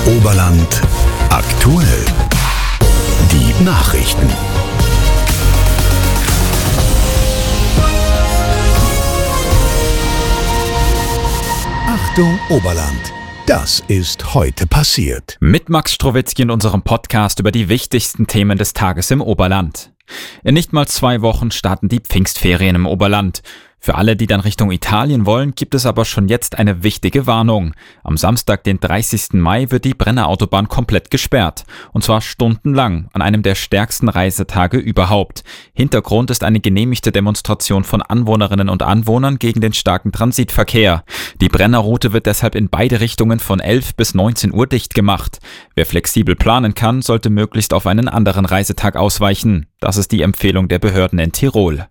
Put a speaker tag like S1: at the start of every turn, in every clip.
S1: Oberland aktuell. Die Nachrichten. Achtung Oberland. Das ist heute passiert.
S2: Mit Max Strowitzki in unserem Podcast über die wichtigsten Themen des Tages im Oberland. In nicht mal 2 Wochen starten die Pfingstferien im Oberland. Für alle, die dann Richtung Italien wollen, gibt es aber schon jetzt eine wichtige Warnung. Am Samstag, den 30. Mai, wird die Brennerautobahn komplett gesperrt. Und zwar stundenlang, an einem der stärksten Reisetage überhaupt. Hintergrund ist eine genehmigte Demonstration von Anwohnerinnen und Anwohnern gegen den starken Transitverkehr. Die Brennerroute wird deshalb in beide Richtungen von 11 bis 19 Uhr dicht gemacht. Wer flexibel planen kann, sollte möglichst auf einen anderen Reisetag ausweichen. Das ist die Empfehlung der Behörden in Tirol.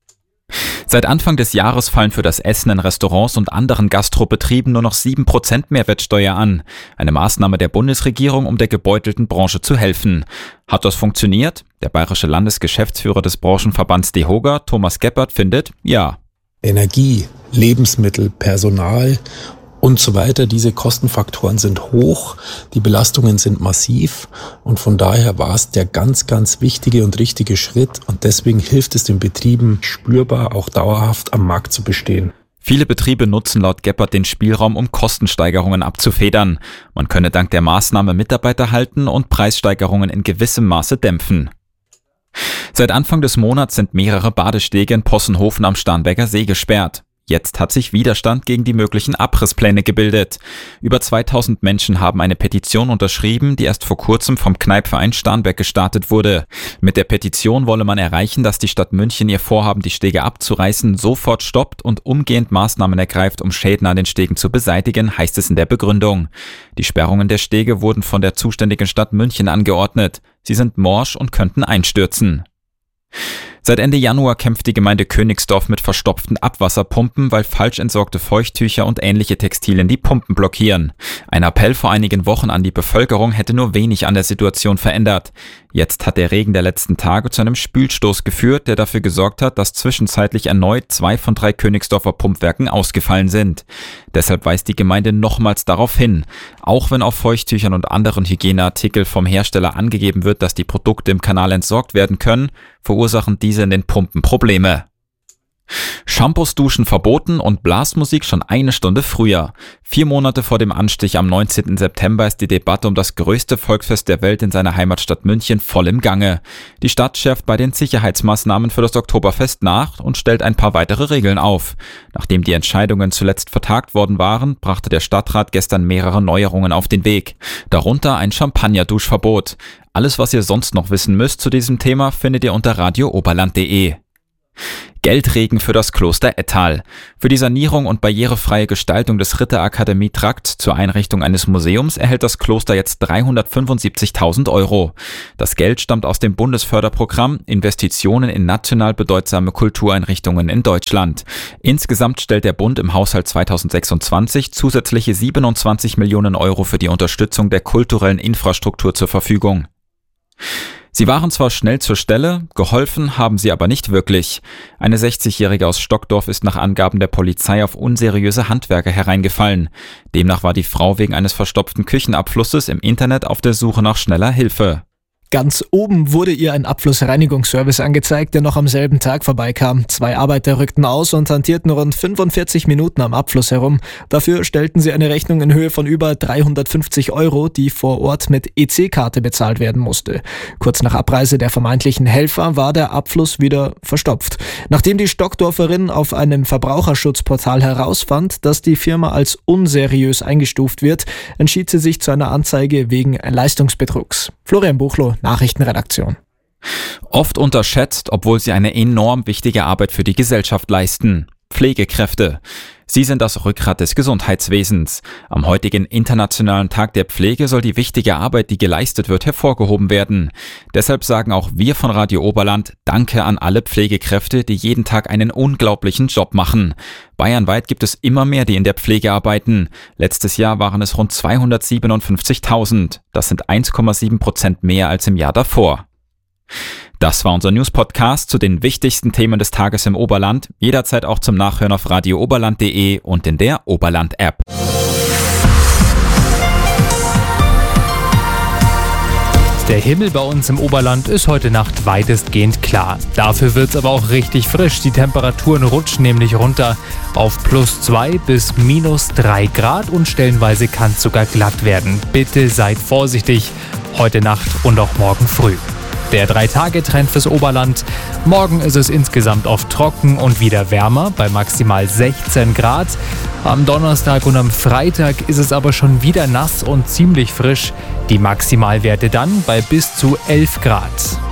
S2: Seit Anfang des Jahres fallen für das Essen in Restaurants und anderen Gastrobetrieben nur noch 7% Mehrwertsteuer an. Eine Maßnahme der Bundesregierung, um der gebeutelten Branche zu helfen. Hat das funktioniert? Der bayerische Landesgeschäftsführer des Branchenverbands DEHOGA, Thomas Geppert, findet, ja.
S3: Energie, Lebensmittel, Personal und so weiter, diese Kostenfaktoren sind hoch, die Belastungen sind massiv und von daher war es der ganz, ganz wichtige und richtige Schritt und deswegen hilft es den Betrieben spürbar, auch dauerhaft am Markt zu bestehen.
S2: Viele Betriebe nutzen laut Geppert den Spielraum, um Kostensteigerungen abzufedern. Man könne dank der Maßnahme Mitarbeiter halten und Preissteigerungen in gewissem Maße dämpfen. Seit Anfang des Monats sind mehrere Badestege in Possenhofen am Starnberger See gesperrt. Jetzt hat sich Widerstand gegen die möglichen Abrisspläne gebildet. Über 2000 Menschen haben eine Petition unterschrieben, die erst vor kurzem vom Kneippverein Starnberg gestartet wurde. Mit der Petition wolle man erreichen, dass die Stadt München ihr Vorhaben, die Stege abzureißen, sofort stoppt und umgehend Maßnahmen ergreift, um Schäden an den Stegen zu beseitigen, heißt es in der Begründung. Die Sperrungen der Stege wurden von der zuständigen Stadt München angeordnet. Sie sind morsch und könnten einstürzen. Seit Ende Januar kämpft die Gemeinde Königsdorf mit verstopften Abwasserpumpen, weil falsch entsorgte Feuchttücher und ähnliche Textilien die Pumpen blockieren. Ein Appell vor einigen Wochen an die Bevölkerung hätte nur wenig an der Situation verändert. Jetzt hat der Regen der letzten Tage zu einem Spülstoß geführt, der dafür gesorgt hat, dass zwischenzeitlich erneut 2 von 3 Königsdorfer Pumpwerken ausgefallen sind. Deshalb weist die Gemeinde nochmals darauf hin. Auch wenn auf Feuchttüchern und anderen Hygieneartikeln vom Hersteller angegeben wird, dass die Produkte im Kanal entsorgt werden können, verursachen diese in den Pumpen Probleme. Shampoos duschen verboten und Blasmusik schon 1 Stunde früher. 4 Monate vor dem Anstich am 19. September ist die Debatte um das größte Volksfest der Welt in seiner Heimatstadt München voll im Gange. Die Stadt schärft bei den Sicherheitsmaßnahmen für das Oktoberfest nach und stellt ein paar weitere Regeln auf. Nachdem die Entscheidungen zuletzt vertagt worden waren, brachte der Stadtrat gestern mehrere Neuerungen auf den Weg. Darunter ein Champagner-Duschverbot. Alles, was ihr sonst noch wissen müsst zu diesem Thema, findet ihr unter radiooberland.de. Geldregen für das Kloster Ettal. Für die Sanierung und barrierefreie Gestaltung des Ritterakademie-Trakts zur Einrichtung eines Museums erhält das Kloster jetzt 375.000 €. Das Geld stammt aus dem Bundesförderprogramm Investitionen in national bedeutsame Kultureinrichtungen in Deutschland. Insgesamt stellt der Bund im Haushalt 2026 zusätzliche 27 Millionen € für die Unterstützung der kulturellen Infrastruktur zur Verfügung. Sie waren zwar schnell zur Stelle, geholfen haben sie aber nicht wirklich. Eine 60-Jährige aus Stockdorf ist nach Angaben der Polizei auf unseriöse Handwerker hereingefallen. Demnach war die Frau wegen eines verstopften Küchenabflusses im Internet auf der Suche nach schneller Hilfe.
S4: Ganz oben wurde ihr ein Abflussreinigungsservice angezeigt, der noch am selben Tag vorbeikam. 2 Arbeiter rückten aus und hantierten rund 45 Minuten am Abfluss herum. Dafür stellten sie eine Rechnung in Höhe von über 350 €, die vor Ort mit EC-Karte bezahlt werden musste. Kurz nach Abreise der vermeintlichen Helfer war der Abfluss wieder verstopft. Nachdem die Stockdorferin auf einem Verbraucherschutzportal herausfand, dass die Firma als unseriös eingestuft wird, entschied sie sich zu einer Anzeige wegen Leistungsbetrugs. Florian Buchloh, Nachrichtenredaktion.
S2: Oft unterschätzt, obwohl sie eine enorm wichtige Arbeit für die Gesellschaft leisten. Pflegekräfte. Sie sind das Rückgrat des Gesundheitswesens. Am heutigen Internationalen Tag der Pflege soll die wichtige Arbeit, die geleistet wird, hervorgehoben werden. Deshalb sagen auch wir von Radio Oberland Danke an alle Pflegekräfte, die jeden Tag einen unglaublichen Job machen. Bayernweit gibt es immer mehr, die in der Pflege arbeiten. Letztes Jahr waren es rund 257.000. Das sind 1,7% mehr als im Jahr davor. Das war unser News-Podcast zu den wichtigsten Themen des Tages im Oberland. Jederzeit auch zum Nachhören auf radiooberland.de und in der Oberland-App.
S5: Der Himmel bei uns im Oberland ist heute Nacht weitestgehend klar. Dafür wird es aber auch richtig frisch. Die Temperaturen rutschen nämlich runter auf +2 bis -3 Grad und stellenweise kann es sogar glatt werden. Bitte seid vorsichtig heute Nacht und auch morgen früh. Der 3-Tage-Trend fürs Oberland. Morgen ist es insgesamt oft trocken und wieder wärmer bei maximal 16 Grad. Am Donnerstag und am Freitag ist es aber schon wieder nass und ziemlich frisch. Die Maximalwerte dann bei bis zu 11 Grad.